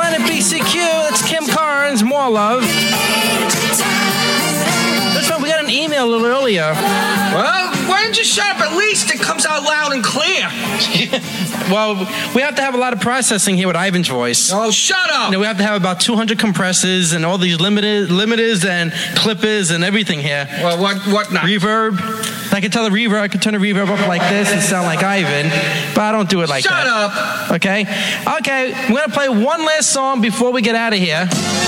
Planet BCQ. That's Kim Carnes. More love. That's right. We got an email a little earlier. Well, why don't you shut up? At least it comes out loud and clear. Well, we have to have a lot of processing here with Ivan's voice. Oh, shut up. You know, we have to have about 200 compressors and all these limiters and clippers and everything here. Well, what not? Reverb. I can tell the reverb. I can turn the reverb up like this and sound like Ivan, but I don't do it like that. Shut up. Okay. We're gonna play one last song before we get out of here.